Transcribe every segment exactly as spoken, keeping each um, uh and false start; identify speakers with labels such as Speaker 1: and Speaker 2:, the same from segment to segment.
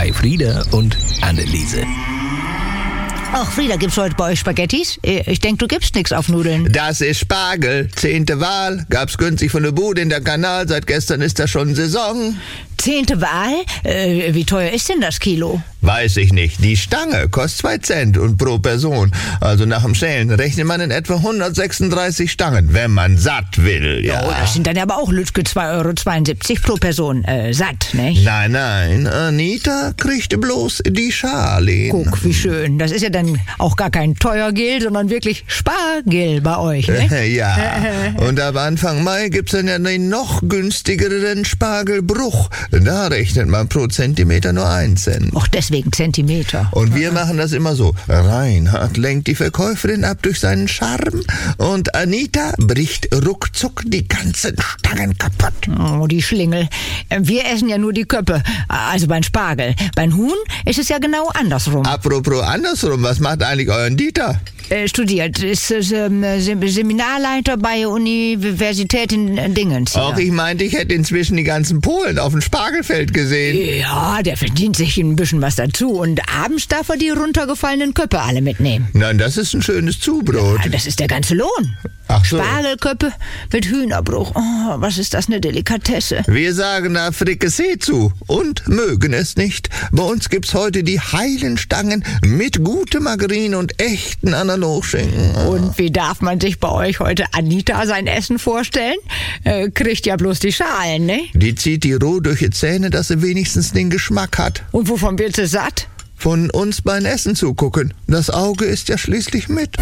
Speaker 1: bei Frieda und Anneliese.
Speaker 2: Ach, Frieda, gibt's heute bei euch Spaghettis? Ich denke, du gibst nichts auf Nudeln.
Speaker 3: Das ist Spargel. Zehnte Wahl. Gab's günstig von der Bude in der Kanal. Seit gestern ist da schon Saison.
Speaker 2: Zehnte Wahl? Äh, wie teuer ist denn das Kilo?
Speaker 3: Weiß ich nicht. Die Stange kostet zwei Cent und pro Person. Also nach dem Schälen rechnet man in etwa hundertsechsunddreißig Stangen, wenn man satt will, ja.
Speaker 2: Oh, das sind dann aber auch Lütke zwei Euro zweiundsiebzig pro Person. Äh, satt, nicht?
Speaker 3: Nein, nein. Anita kriegt bloß die Schale.
Speaker 2: Guck, wie schön. Das ist ja dann auch gar kein Teuergel, sondern wirklich Spargel bei euch, ne?
Speaker 3: Ja. Und ab Anfang Mai gibt's dann ja den noch günstigeren Spargelbruch. Da rechnet man pro Zentimeter nur ein Cent.
Speaker 2: Auch deswegen Zentimeter.
Speaker 3: Und wir machen das immer so. Reinhard lenkt die Verkäuferin ab durch seinen Charme und Anita bricht ruckzuck die ganzen Stangen kaputt.
Speaker 2: Oh, die Schlingel. Wir essen ja nur die Köppe, also beim Spargel. Beim Huhn ist es ja genau andersrum.
Speaker 3: Apropos andersrum, was macht eigentlich euer Dieter?
Speaker 2: Äh, studiert, ist äh, Seminarleiter bei Universität in Dingens.
Speaker 3: Auch ich meinte, ich hätte inzwischen die ganzen Polen auf dem Spargelfeld gesehen.
Speaker 2: Ja, der verdient sich ein bisschen was dazu und abends darf er die runtergefallenen Köppe alle mitnehmen.
Speaker 3: Nein, das ist ein schönes Zubrot.
Speaker 2: Ja, das ist der ganze Lohn.
Speaker 3: Ach so.
Speaker 2: Spargelköppe mit Hühnerbruch. Oh, was ist das, eine Delikatesse.
Speaker 3: Wir sagen da Frikassee zu und mögen es nicht. Bei uns gibt's heute die heilen Stangen mit gutem Margarin und echten Analogschinken.
Speaker 2: Und wie darf man sich bei euch heute Anita sein Essen vorstellen? Äh, kriegt ja bloß die Schalen, ne?
Speaker 3: Die zieht die roh durch die Zähne, dass sie wenigstens den Geschmack hat.
Speaker 2: Und wovon wird sie satt?
Speaker 3: Von uns beim Essen zugucken. Das Auge ist ja schließlich mit.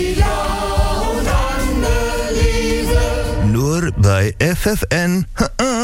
Speaker 3: Nur bei F F N